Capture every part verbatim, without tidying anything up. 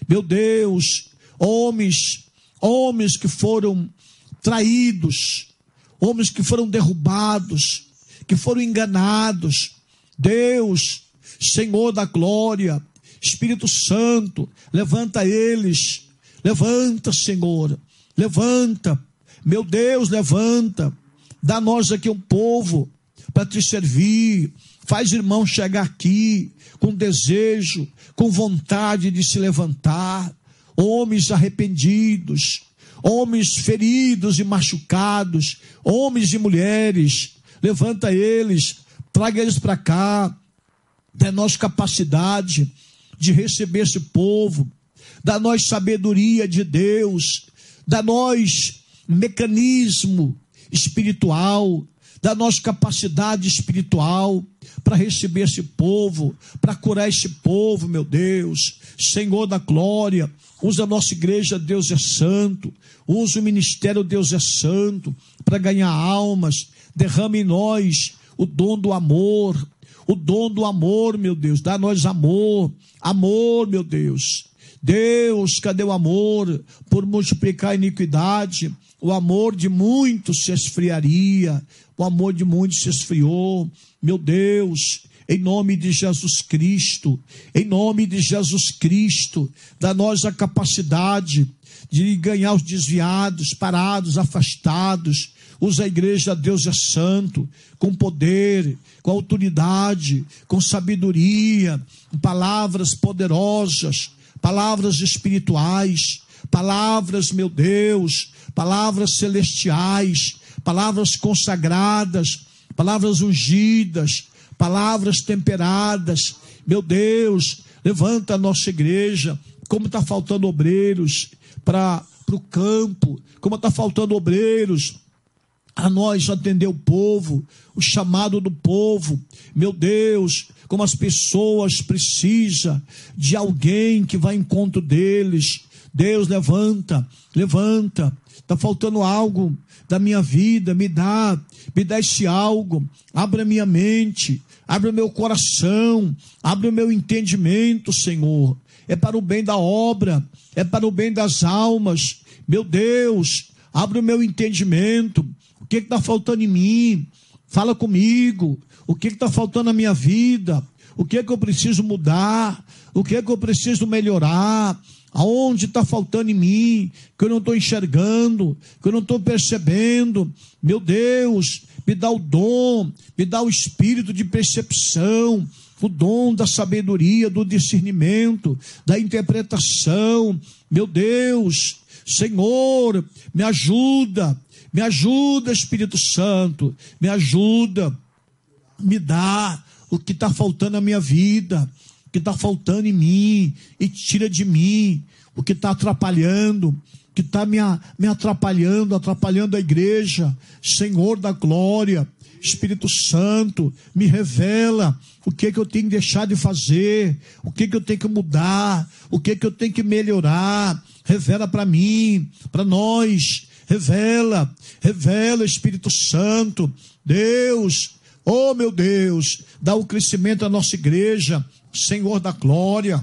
meu Deus, homens, homens que foram traídos, homens que foram derrubados, que foram enganados. Deus, Senhor da glória, Espírito Santo, levanta eles, levanta, Senhor, levanta, meu Deus, levanta, dá nós aqui um povo para te servir. Faz irmão chegar aqui com desejo, com vontade de se levantar, homens arrependidos, homens feridos e machucados, homens e mulheres, levanta eles, traga eles para cá, dá nós capacidade de receber esse povo, dá nós sabedoria de Deus, dá nós mecanismo espiritual, dá nós capacidade espiritual para receber esse povo, para curar esse povo, meu Deus, Senhor da glória. Usa a nossa igreja, Deus é santo, usa o ministério, Deus é santo, para ganhar almas. Derrama em nós o dom do amor, o dom do amor, meu Deus, dá a nós amor, amor, meu Deus. Deus, cadê o amor? Por multiplicar a iniquidade, o amor de muitos se esfriaria, o amor de muitos se esfriou, meu Deus, em nome de Jesus Cristo, em nome de Jesus Cristo, dá a nós a capacidade de ganhar os desviados, parados, afastados. Usa a igreja, Deus é santo, com poder, com autoridade, com sabedoria, com palavras poderosas, palavras espirituais, palavras, meu Deus, palavras celestiais, palavras consagradas, palavras ungidas, palavras temperadas. Meu Deus, levanta a nossa igreja. Como está faltando obreiros para o campo, como está faltando obreiros a nós atender o povo, o chamado do povo. Meu Deus, como as pessoas precisam de alguém que vá em encontro deles. Deus, levanta, levanta, está faltando algo da minha vida, me dá, me dá esse algo, abre a minha mente, abre o meu coração, abre o meu entendimento, Senhor, é para o bem da obra, é para o bem das almas. Meu Deus, abre o meu entendimento, o que está faltando em mim? Fala comigo, o que está faltando na minha vida? O que é que eu preciso mudar? O que é que eu preciso melhorar? Aonde está faltando em mim, que eu não estou enxergando, que eu não estou percebendo? Meu Deus, me dá o dom, me dá o espírito de percepção, o dom da sabedoria, do discernimento, da interpretação. Meu Deus, Senhor, me ajuda, me ajuda, Espírito Santo, me ajuda, me dá o que está faltando na minha vida, o que está faltando em mim, e tira de mim o que está atrapalhando, o que está me, me atrapalhando, atrapalhando a igreja. Senhor da glória, Espírito Santo, me revela o que, que eu tenho que deixar de fazer, o que, que eu tenho que mudar, o que, que eu tenho que melhorar. Revela para mim, para nós, revela, revela, Espírito Santo. Deus, oh meu Deus, dá o crescimento à nossa igreja, Senhor da glória,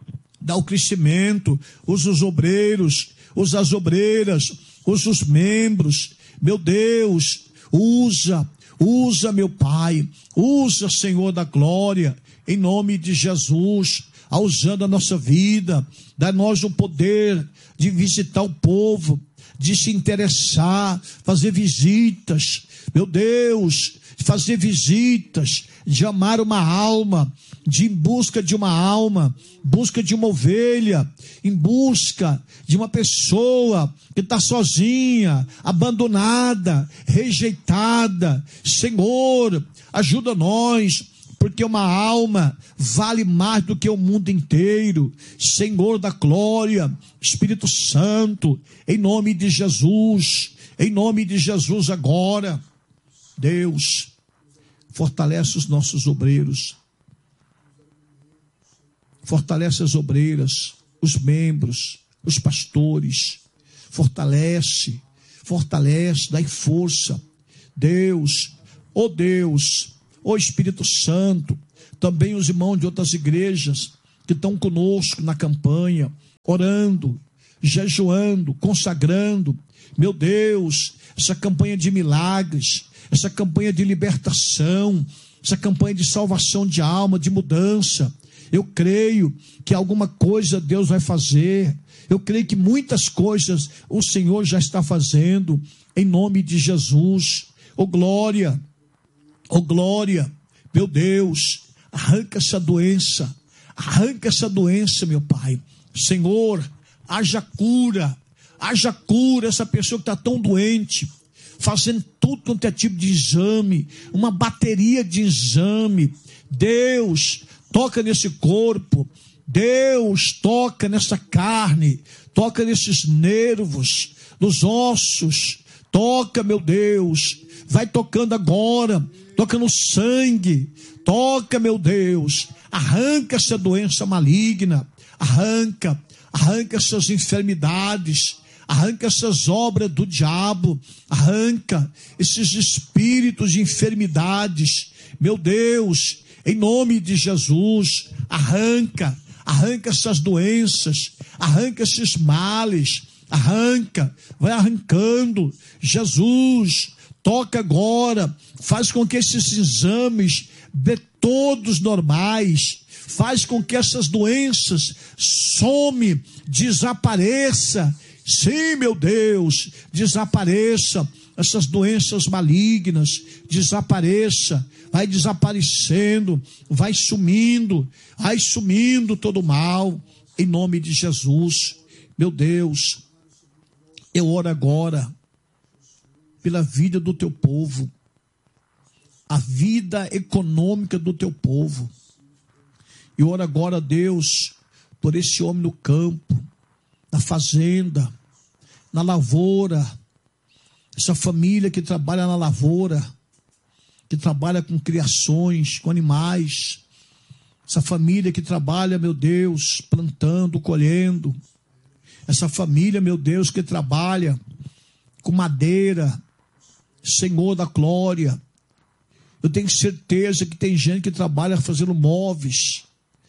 dá o crescimento, usa os obreiros, usa as obreiras, usa os membros, meu Deus, usa, usa meu Pai, usa, Senhor da glória, em nome de Jesus, usando a nossa vida, dá-nos o poder de visitar o povo, de se interessar, fazer visitas, meu Deus, fazer visitas, de amar uma alma, de em busca de uma alma, busca de uma ovelha, em busca de uma pessoa que está sozinha, abandonada, rejeitada. Senhor, ajuda nós, porque uma alma vale mais do que o mundo inteiro. Senhor da glória, Espírito Santo, em nome de Jesus, em nome de Jesus agora, Deus, fortalece os nossos obreiros, fortalece as obreiras, os membros, os pastores, fortalece, fortalece, dai força. Deus, ó Deus, ó Espírito Santo, também os irmãos de outras igrejas que estão conosco na campanha, orando, jejuando, consagrando, meu Deus, essa campanha de milagres, essa campanha de libertação, essa campanha de salvação de alma, de mudança. Eu creio que alguma coisa Deus vai fazer. Eu creio que muitas coisas o Senhor já está fazendo, em nome de Jesus. Oh glória, oh glória, meu Deus, arranca essa doença, arranca essa doença, meu Pai. Senhor, haja cura, haja cura, essa pessoa que está tão doente, fazendo tudo quanto é tipo de exame, uma bateria de exame. Deus, toca nesse corpo, Deus, toca nessa carne, toca nesses nervos, nos ossos, toca, meu Deus, vai tocando agora, toca no sangue, toca, meu Deus, arranca essa doença maligna, arranca, arranca essas enfermidades, arranca essas obras do diabo, arranca esses espíritos de enfermidades, meu Deus, em nome de Jesus, arranca, arranca essas doenças, arranca esses males, arranca, vai arrancando. Jesus, toca agora, faz com que esses exames dê todos normais, faz com que essas doenças some, desapareça. Sim, meu Deus, desapareça essas doenças malignas, desapareça, vai desaparecendo, vai sumindo, vai sumindo todo o mal, em nome de Jesus. Meu Deus, eu oro agora pela vida do teu povo, a vida econômica do teu povo. Eu oro agora, Deus, por esse homem no campo, na fazenda, na lavoura, essa família que trabalha na lavoura, que trabalha com criações, com animais, essa família que trabalha, meu Deus, plantando, colhendo, essa família, meu Deus, que trabalha com madeira, Senhor da glória. Eu tenho certeza que tem gente que trabalha fazendo móveis,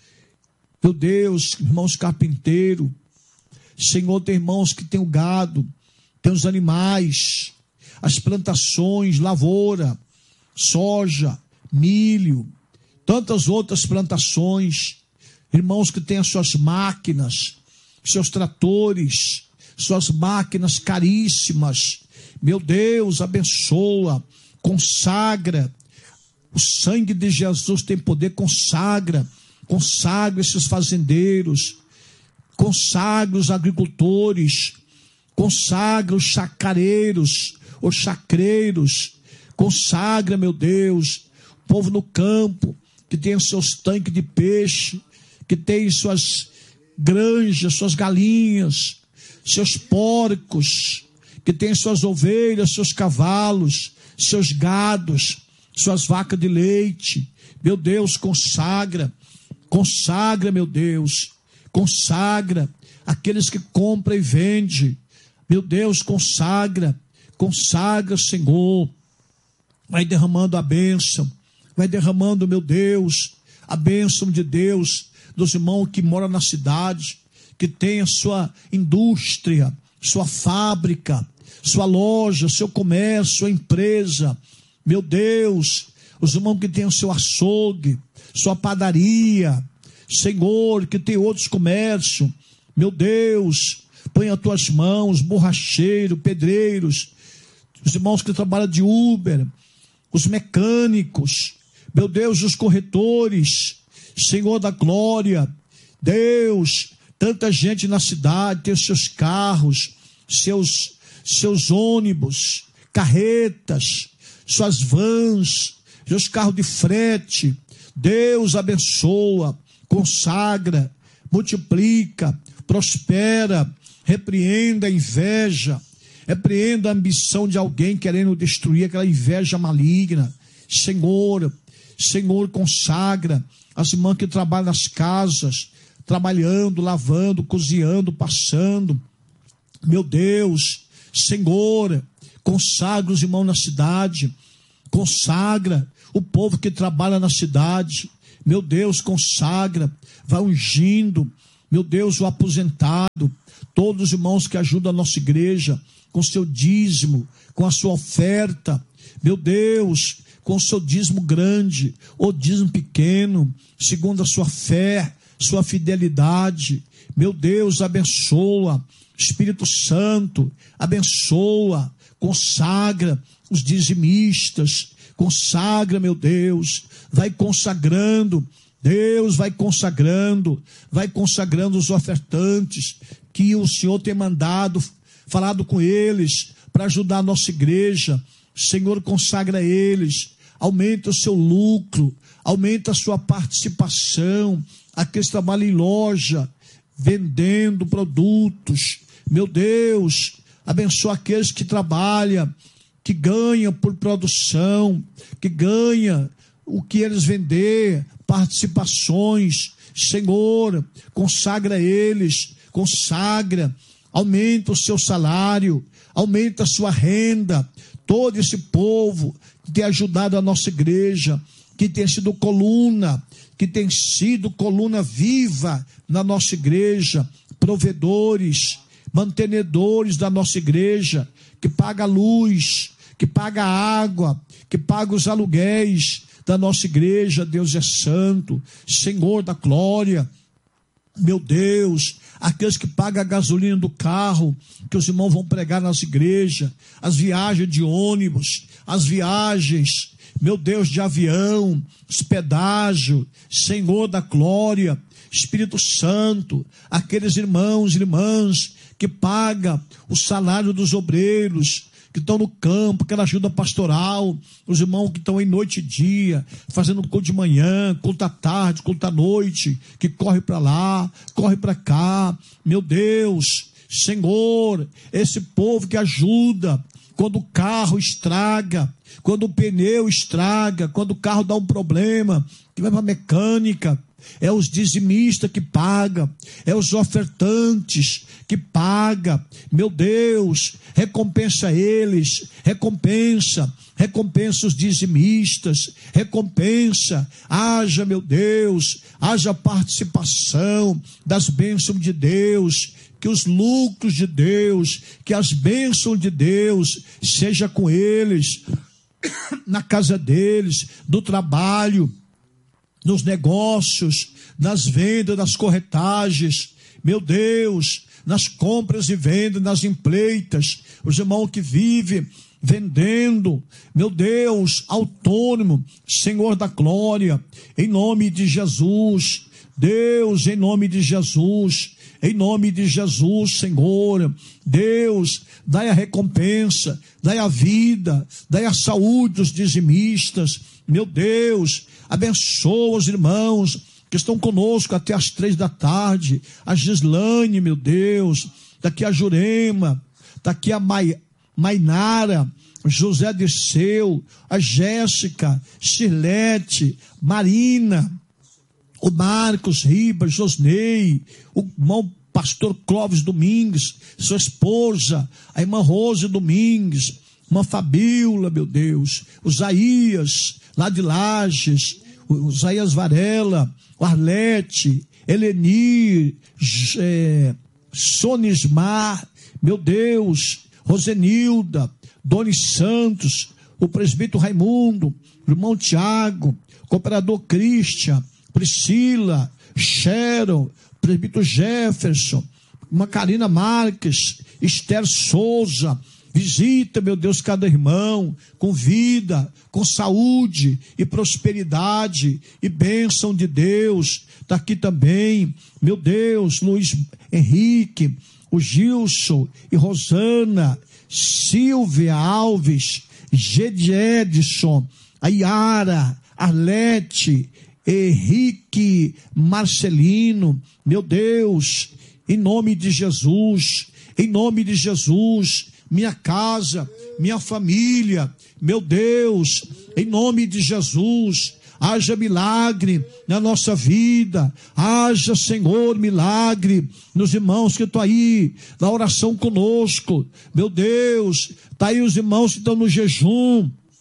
meu Deus, irmãos carpinteiros, Senhor, tem irmãos que tem o gado, tem os animais, as plantações, lavoura, soja, milho, tantas outras plantações, irmãos que têm as suas máquinas, seus tratores, suas máquinas caríssimas. Meu Deus, abençoa, consagra, o sangue de Jesus tem poder, consagra, consagra esses fazendeiros, consagra os agricultores, consagra os chacareiros, os chacreiros, consagra, meu Deus, o povo no campo, que tem os seus tanques de peixe, que tem suas granjas, suas galinhas, seus porcos, que tem suas ovelhas, seus cavalos, seus gados, suas vacas de leite. Meu Deus, consagra, consagra, meu Deus, consagra aqueles que compram e vendem. Meu Deus, consagra, consagra, Senhor. Vai derramando a bênção, vai derramando, meu Deus, a bênção de Deus dos irmãos que moram na cidade, que tem a sua indústria, sua fábrica, sua loja, seu comércio, sua empresa. Meu Deus, os irmãos que têm o seu açougue, sua padaria, Senhor, que tem outros comércios. Meu Deus, põe as tuas mãos, borracheiro, pedreiros, os irmãos que trabalham de Uber, os mecânicos, meu Deus, os corretores, Senhor da glória, Deus, tanta gente na cidade, tem os seus carros, seus, seus ônibus, carretas, suas vans, seus carros de frete. Deus abençoa, consagra, multiplica, prospera, repreenda a inveja, repreenda a ambição de alguém querendo destruir, aquela inveja maligna. Senhor, Senhor, consagra as irmãs que trabalham nas casas, trabalhando, lavando, cozinhando, passando. Meu Deus, Senhor, consagra os irmãos na cidade, consagra o povo que trabalha na cidade. Meu Deus, consagra, vai ungindo, meu Deus, o aposentado, todos os irmãos que ajudam a nossa igreja com seu dízimo, com a sua oferta, meu Deus, com o seu dízimo grande ou dízimo pequeno, segundo a sua fé, sua fidelidade. Meu Deus, abençoa, Espírito Santo, abençoa, consagra os dizimistas, consagra, meu Deus, vai consagrando, Deus vai consagrando, vai consagrando os ofertantes que o Senhor tem mandado, falado com eles para ajudar a nossa igreja. Senhor, consagra eles, aumenta o seu lucro, aumenta a sua participação, aqueles que trabalham em loja, vendendo produtos, meu Deus, abençoa aqueles que trabalham, que ganham por produção, que ganham o que eles vender, participações. Senhor, consagra eles, consagra, aumenta o seu salário, aumenta a sua renda. Todo esse povo que tem ajudado a nossa igreja, que tem sido coluna, que tem sido coluna viva na nossa igreja, provedores, mantenedores da nossa igreja, que paga a luz, que paga a água, que paga os aluguéis da nossa igreja. Deus é santo, Senhor da glória, meu Deus, aqueles que pagam a gasolina do carro, que os irmãos vão pregar nas igrejas, as viagens de ônibus, as viagens, meu Deus, de avião, hospedagem, Senhor da glória, Espírito Santo, aqueles irmãos e irmãs que pagam o salário dos obreiros, que estão no campo, aquela ajuda pastoral, os irmãos que estão aí noite e dia, fazendo culto de manhã, culto à tarde, culto à noite, que corre para lá, corre para cá, meu Deus, Senhor, esse povo que ajuda, quando o carro estraga, quando o pneu estraga, quando o carro dá um problema, que vai para a mecânica, é os dizimistas que pagam, é os ofertantes que pagam, meu Deus, recompensa eles, recompensa, recompensa os dizimistas, recompensa, haja, meu Deus, haja participação das bênçãos de Deus, que os lucros de Deus, que as bênçãos de Deus seja com eles, na casa deles, no trabalho, nos negócios, nas vendas, nas corretagens, meu Deus, nas compras e vendas, nas empleitas, os irmãos que vivem vendendo, meu Deus, autônomo, Senhor da glória, em nome de Jesus, Deus, em nome de Jesus, em nome de Jesus, Senhor, Deus, dai a recompensa, dai a vida, dai a saúde dos dizimistas, meu Deus, abençoa os irmãos que estão conosco até as três da tarde, a Gislane, meu Deus, daqui a Jurema, daqui a Mai, Mainara, José Dirceu, a Jéssica, Cirlete, Marina, o Marcos Ribas, Josnei, o irmão pastor Clóvis Domingues, sua esposa, a irmã Rose Domingues, irmã Fabíola, meu Deus, o Zaías, lá de Lages, o Zaías Varela, o Arlete, Elenir, é, Sonismar, meu Deus, Rosenilda, Doni Santos, o presbítero Raimundo, o irmão Tiago, o cooperador Cristian, Priscila, Sharon, presbítero Jefferson, uma Karina Marques, Esther Souza. Visita, meu Deus, cada irmão com vida, com saúde e prosperidade e bênção de Deus. Está aqui também, meu Deus, Luiz Henrique, o Gilson e Rosana, Silvia Alves, Gede Edson, a Yara, Arlete, Henrique Marcelino, meu Deus, em nome de Jesus, em nome de Jesus, minha casa, minha família, meu Deus, em nome de Jesus, haja milagre na nossa vida, haja, Senhor, milagre nos irmãos que estão aí, na oração conosco, meu Deus, está aí os irmãos que estão no jejum,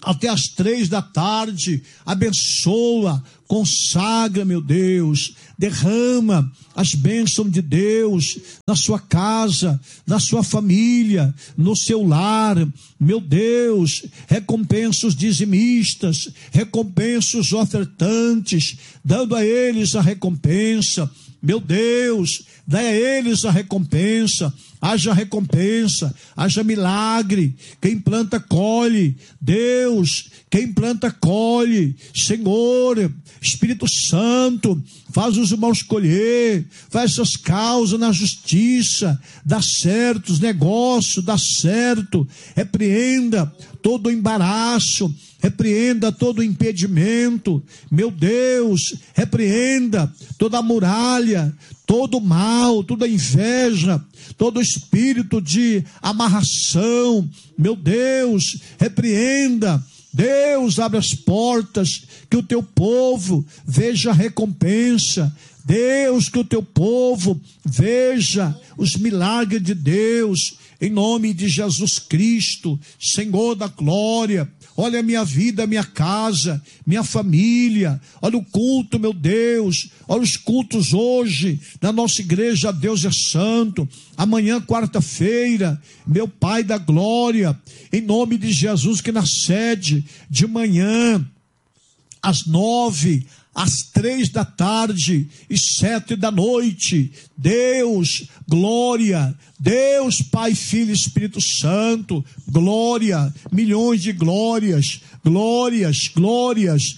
até as três da tarde, abençoa, consagra, meu Deus, derrama as bênçãos de Deus na sua casa, na sua família, no seu lar, meu Deus, recompensa os dizimistas, recompensa os ofertantes, dando a eles a recompensa, meu Deus, dá a eles a recompensa, haja recompensa, haja milagre, quem planta colhe, Deus, quem planta colhe, Senhor, Espírito Santo, faz os irmãos colher, faz essas causas na justiça, dá certo os negócios, dá certo, repreenda todo o embaraço, repreenda todo o impedimento, meu Deus, repreenda toda a muralha, todo o mal, toda a inveja, todo o espírito de amarração, meu Deus, repreenda, Deus, abre as portas, que o teu povo veja a recompensa, Deus, que o teu povo veja os milagres de Deus, em nome de Jesus Cristo, Senhor da glória. Olha a minha vida, a minha casa, minha família, olha o culto, meu Deus, olha os cultos hoje, na nossa igreja, Deus é santo, amanhã, quarta-feira, meu Pai da glória, em nome de Jesus, que na sede de manhã, às nove, às três da tarde e sete da noite, Deus, glória, Deus, Pai, Filho e Espírito Santo, glória, milhões de glórias, glórias, glórias,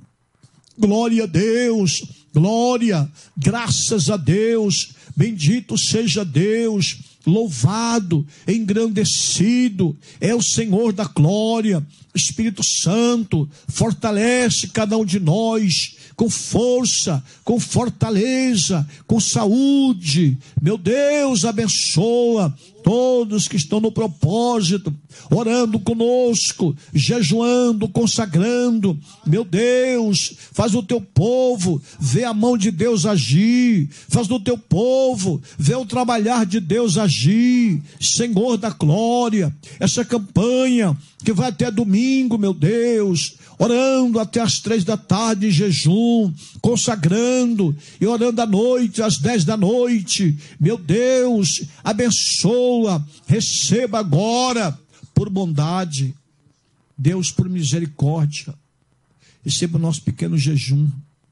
glória a Deus, glória, graças a Deus, bendito seja Deus, louvado, engrandecido, é o Senhor da glória. Espírito Santo, fortalece cada um de nós, com força, com fortaleza, com saúde, meu Deus, abençoa todos que estão no propósito, orando conosco, jejuando, consagrando, meu Deus, faz o teu povo ver a mão de Deus agir, faz do teu povo ver o trabalhar de Deus agir, Senhor da glória, essa campanha que vai até domingo, meu Deus, orando até as três da tarde em jejum, consagrando e orando à noite, às dez da noite, meu Deus, abençoa, receba agora, por bondade, Deus, por misericórdia, receba o nosso pequeno jejum,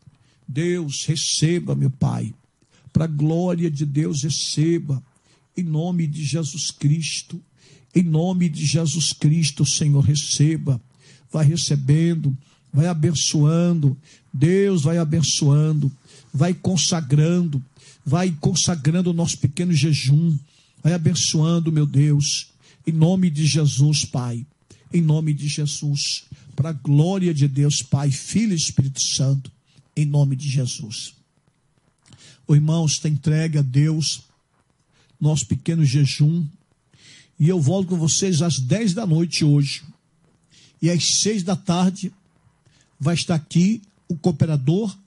Deus, receba, meu Pai, para a glória de Deus, receba, em nome de Jesus Cristo, em nome de Jesus Cristo, Senhor, receba, vai recebendo, vai abençoando, Deus vai abençoando, vai consagrando, vai consagrando o nosso pequeno jejum, vai abençoando, meu Deus, em nome de Jesus, Pai, em nome de Jesus, para a glória de Deus, Pai, Filho e Espírito Santo, em nome de Jesus. O irmão está entregue a Deus, nosso pequeno jejum, e eu volto com vocês às dez da noite hoje, e às seis da tarde vai estar aqui o cooperador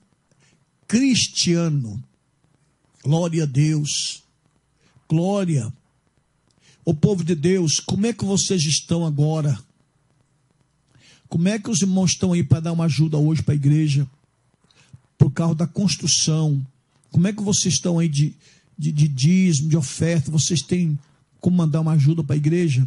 Cristiano. Glória a Deus, glória. O povo de Deus, como é que vocês estão agora? Como é que os irmãos estão aí para dar uma ajuda hoje para a igreja? Por causa da construção. Como é que vocês estão aí de, de, de dízimo, de oferta? Vocês têm como mandar uma ajuda para a igreja?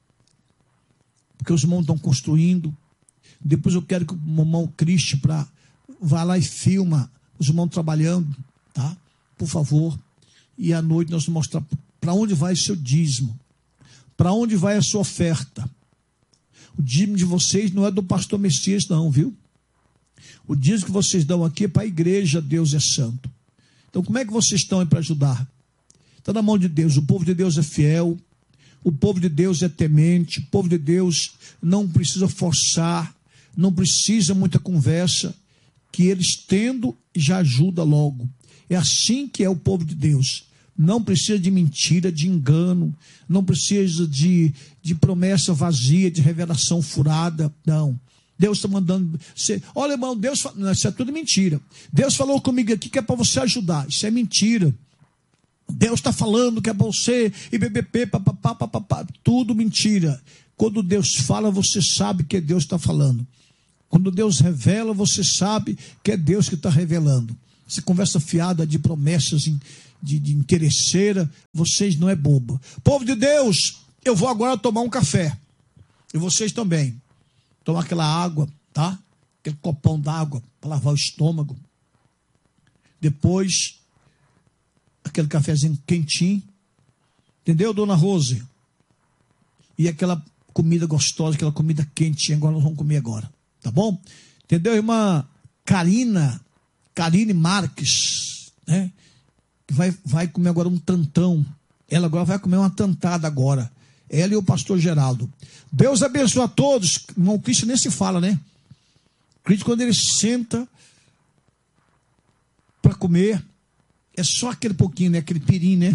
Porque os irmãos estão construindo. Depois eu quero que o irmão Cristo para vá lá e filma os irmãos trabalhando, tá? Por favor. E à noite nós vamos mostrar para onde vai o seu dízimo, para onde vai a sua oferta. O dízimo de vocês não é do pastor Messias, não, viu? O dízimo que vocês dão aqui é para a igreja, Deus é santo. Então como é que vocês estão aí para ajudar? Está na mão de Deus, o povo de Deus é fiel, o povo de Deus é temente, o povo de Deus não precisa forçar, não precisa muita conversa, que eles tendo já ajuda logo. É assim que é o povo de Deus. Não precisa de mentira, de engano, não precisa de, de promessa vazia, de revelação furada, não. Deus está mandando você, olha irmão, Deus, isso é tudo mentira. Deus falou comigo aqui que é para você ajudar, isso é mentira. Deus está falando que é para você, e B B P, papapá, papapá, tudo mentira. Quando Deus fala, você sabe que Deus está falando. Quando Deus revela, você sabe que é Deus que está revelando. Se conversa fiada de promessas, de, de interesseira, vocês não é bobo. Povo de Deus, eu vou agora tomar um café. E vocês também. Tomar aquela água, tá? Aquele copão d'água para lavar o estômago. Depois, aquele cafezinho quentinho. Entendeu, dona Rose? E aquela comida gostosa, aquela comida quentinha. Agora nós vamos comer agora. Tá bom? Entendeu, irmã Karina? Karine Marques, né? Que vai, vai comer agora um tantão. Ela agora vai comer uma tantada agora. Ela e o pastor Geraldo. Deus abençoe a todos. Irmão Cristo nem se fala, né? Cristo, quando ele senta para comer, é só aquele pouquinho, né? Aquele pirim, né?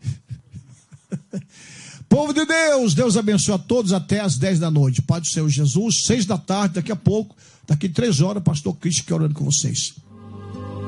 Povo de Deus, Deus abençoe a todos até às dez da noite. Pai do Senhor Jesus, seis da tarde, daqui a pouco, daqui três horas, pastor Cristo que orando com vocês.